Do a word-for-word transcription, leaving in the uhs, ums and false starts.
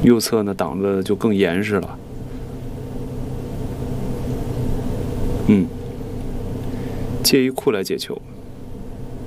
右侧呢挡的就更严实了。嗯，介于库来解球。